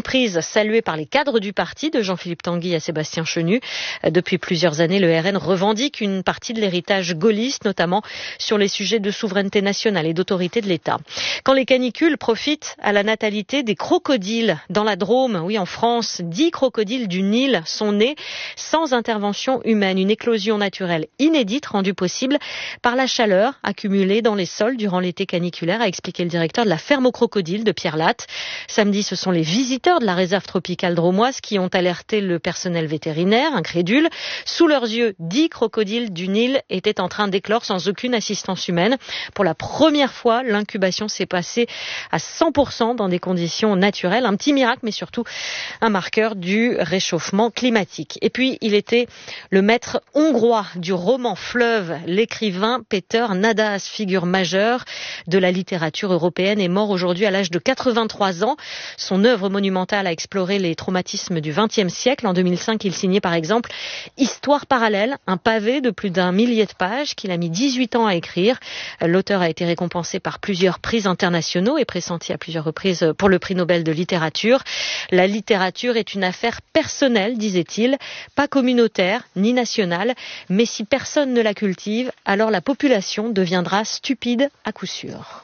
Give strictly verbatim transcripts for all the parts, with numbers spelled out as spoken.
Une prise saluée par les cadres du parti, de Jean-Philippe Tanguy à Sébastien Chenu. Depuis plusieurs années, le R N revendique une partie de l'héritage gaulliste, notamment sur les sujets de souveraineté nationale et d'autorité de l'État. Quand les canicules profitent à la natalité des crocodiles dans la Drôme, oui en France, dix crocodiles du Nil sont nés sans intervention humaine. Une éclosion naturelle inédite rendue possible par la chaleur accumulée dans les sols durant l'été caniculaire, a expliqué le directeur de la ferme aux crocodiles de Pierre-Latte. Samedi, ce sont les visiteurs de la réserve tropicale drômoise qui ont alerté le personnel vétérinaire, incrédule. Sous leurs yeux, dix crocodiles du Nil étaient en train d'éclore sans aucune assistance humaine. Pour la première fois, l'incubation s'est passée à cent pour cent dans des conditions naturelles. Un petit miracle, mais surtout un marqueur du réchauffement climatique. Et puis, il était le maître hongrois du roman Fleuve, l'écrivain Péter Nádas, figure majeure de la littérature européenne, est mort aujourd'hui à l'âge de quatre-vingt-trois ans. Son œuvre monumentale a exploré les traumatismes du vingtième siècle. En deux mille cinq, il signait par exemple Histoire parallèle, un pavé de plus d'un millier de pages qu'il a mis dix-huit ans à écrire. L'auteur a été récompensé par plusieurs prix internationaux et pressenti à plusieurs reprises pour le prix Nobel de littérature. La littérature est une affaire personnelle, disait-il, pas communautaire ni nationale, mais si personne ne la cultive, alors la population deviendra stupide à coup sûr.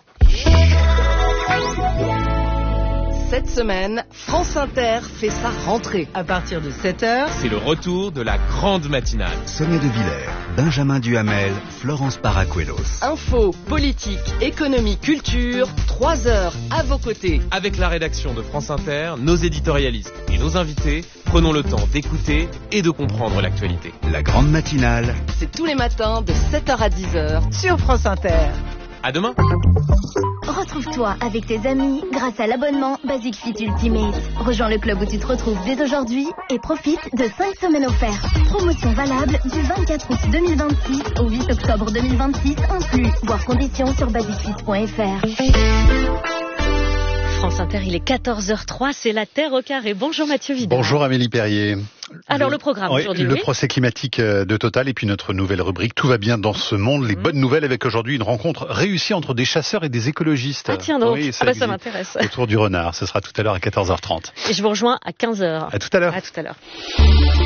Cette semaine, France Inter fait sa rentrée. À partir de sept heures, c'est le retour de la grande matinale. Sonia De Villers, Benjamin Duhamel, Florence Paracuelos. Info, politique, économie, culture, trois heures à vos côtés. Avec la rédaction de France Inter, nos éditorialistes et nos invités, prenons le temps d'écouter et de comprendre l'actualité. La grande matinale, c'est tous les matins de sept heures à dix heures sur France Inter. À demain. Retrouve-toi avec tes amis grâce à l'abonnement Basic Fit Ultimate. Rejoins le club où tu te retrouves dès aujourd'hui et profite de cinq semaines offertes. Promotion valable du vingt-quatre août deux mille vingt-six au huit octobre deux mille vingt-six inclus. Voir conditions sur basic fit point f r. France Inter, il est quatorze heures zéro trois, c'est la Terre au carré. Bonjour Mathieu Vidal. Bonjour Amélie Perrier. Alors le, le programme oui, aujourd'hui. Le oui. procès climatique de Total et puis notre nouvelle rubrique Tout va bien dans ce monde. Les mmh. bonnes nouvelles avec aujourd'hui une rencontre réussie entre des chasseurs et des écologistes. Ah tiens donc, oui, ça, ah bah ça m'intéresse. Autour du renard, ce sera tout à l'heure à quatorze heures trente. Et je vous rejoins à quinze heures. À tout à l'heure. À tout à l'heure.